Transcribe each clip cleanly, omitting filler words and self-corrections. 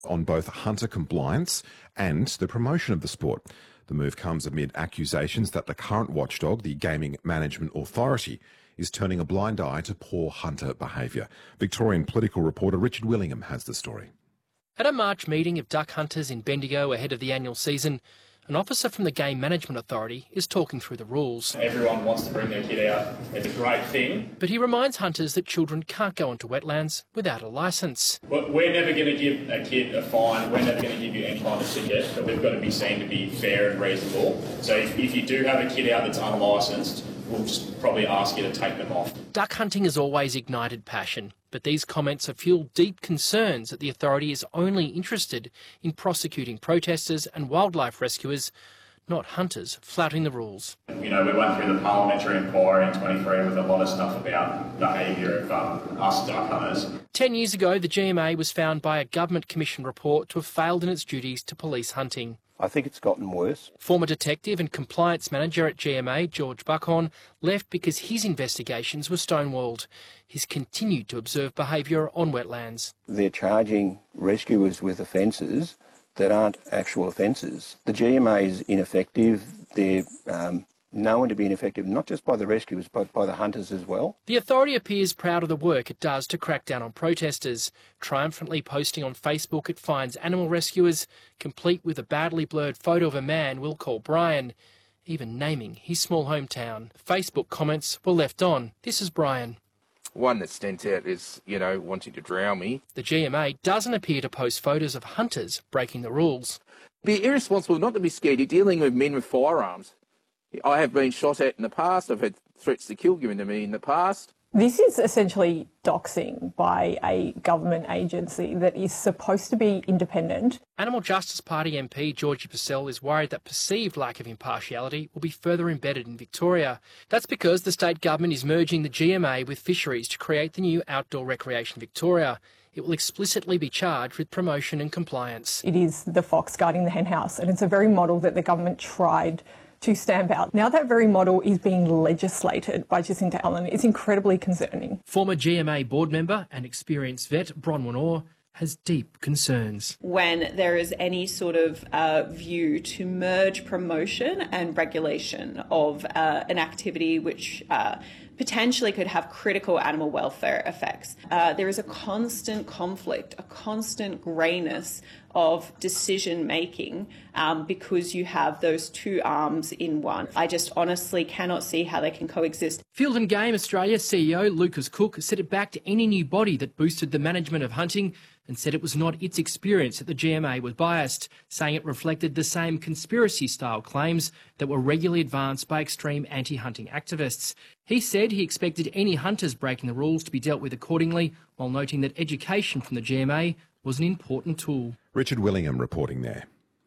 on both hunter compliance and the promotion of the sport. The move comes amid accusations that the current watchdog, the Gaming Management Authority, is turning a blind eye to poor hunter behaviour. Victorian political reporter Richard Willingham has the story. At a March meeting of duck hunters in Bendigo ahead of the annual season, an officer from the Game Management Authority is talking through the rules. Everyone wants to bring their kid out. It's a great thing. But he reminds hunters that children can't go onto wetlands without a licence. We're never going to give a kid a fine. We're never going to give you any kind of ticket, but we've got to be seen to be fair and reasonable. So if you do have a kid out that's unlicensed, we'll just probably ask you to take them off. Duck hunting has always ignited passion, but these comments have fuelled deep concerns that the authority is only interested in prosecuting protesters and wildlife rescuers, not hunters flouting the rules. We went through the parliamentary inquiry in 23 with a lot of stuff about behaviour of us duck hunters. 10 years ago, the GMA was found by a government commission report to have failed in its duties to police hunting. I think it's gotten worse. Former detective and compliance manager at GMA, George Buckhorn, left because his investigations were stonewalled. He's continued to observe behaviour on wetlands. They're charging rescuers with offences that aren't actual offences. The GMA is ineffective. They're known to be ineffective not just by the rescuers but by the hunters as well. The authority appears proud of the work it does to crack down on protesters, triumphantly posting on Facebook it finds animal rescuers, complete with a badly blurred photo of a man we'll call Brian, even naming his small hometown. Facebook comments were left on. This is Brian. One that stands out is, wanting to drown me. The GMA doesn't appear to post photos of hunters breaking the rules. Be irresponsible not to be scared. You're dealing with men with firearms. I have been shot at in the past. I've had threats to kill given to me in the past. This is essentially doxing by a government agency that is supposed to be independent. Animal Justice Party MP Georgie Purcell is worried that perceived lack of impartiality will be further embedded in Victoria. That's because the state government is merging the GMA with fisheries to create the new Outdoor Recreation Victoria. It will explicitly be charged with promotion and compliance. It is the fox guarding the hen house, and it's a very model that the government tried to stamp out. Now that very model is being legislated by Jacinta Allen. It's incredibly concerning. Former GMA board member and experienced vet Bronwyn Orr has deep concerns. When there is any sort of view to merge promotion and regulation of an activity which potentially could have critical animal welfare effects. There is a constant conflict, a constant greyness of decision making because you have those two arms in one. I just honestly cannot see how they can coexist. Field and Game Australia CEO Lucas Cook said it backed any new body that boosted the management of hunting and said it was not its experience that the GMA was biased, saying it reflected the same conspiracy-style claims that were regularly advanced by extreme anti-hunting activists. He said he expected any hunters breaking the rules to be dealt with accordingly, while noting that education from the GMA was an important tool. Richard Willingham reporting there.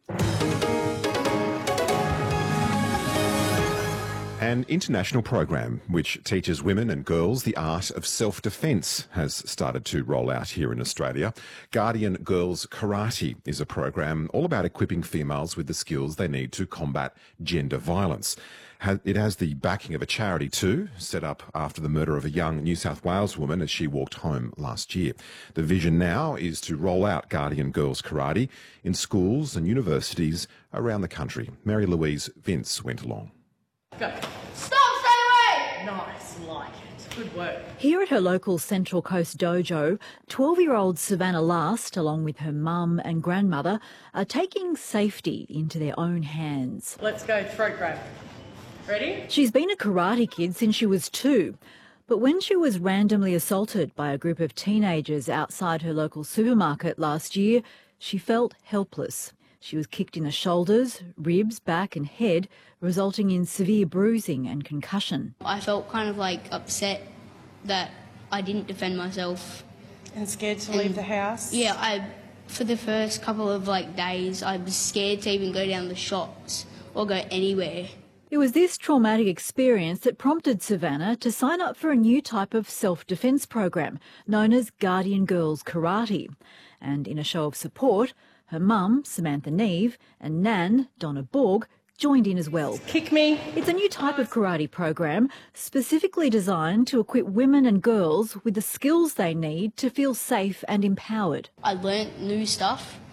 An international program which teaches women and girls the art of self-defence has started to roll out here in Australia. Guardian Girls Karate is a program all about equipping females with the skills they need to combat gender violence. It has the backing of a charity too, set up after the murder of a young New South Wales woman as she walked home last year. The vision now is to roll out Guardian Girls Karate in schools and universities around the country. Mary Louise Vince went along. Go. Stop, stay away! Nice, like it. Good work. Here at her local Central Coast dojo, 12-year-old Savannah Last, along with her mum and grandmother, are taking safety into their own hands. Let's go, throat grab. Ready? She's been a karate kid since she was 2, but when she was randomly assaulted by a group of teenagers outside her local supermarket last year, she felt helpless. She was kicked in the shoulders, ribs, back and head, resulting in severe bruising and concussion. I felt kind of upset that I didn't defend myself. And scared to leave the house? Yeah, for the first couple of days, I was scared to even go down the shops or go anywhere. It was this traumatic experience that prompted Savannah to sign up for a new type of self-defence program known as Guardian Girls Karate. And in a show of support, her mum, Samantha Neve, and Nan, Donna Borg, joined in as well. Kick me. It's a new type of karate program specifically designed to equip women and girls with the skills they need to feel safe and empowered. I learnt new stuff